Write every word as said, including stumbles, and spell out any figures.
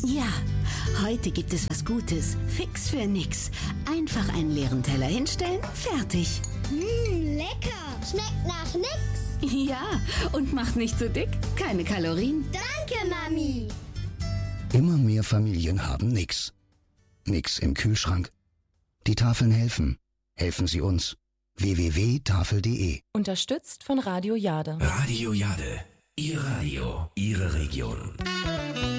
Ja, heute gibt es was Gutes. Fix für nix. Einfach einen leeren Teller hinstellen, fertig. Mmm, lecker. Schmeckt nach nix. Ja, und macht nicht so dick. Keine Kalorien. Danke, Mami. Immer mehr Familien haben nix. Nix im Kühlschrank. Die Tafeln helfen. Helfen Sie uns. w w w punkt tafel punkt de Unterstützt von Radio Jade. Radio Jade. Ihr Radio, Ihre Region.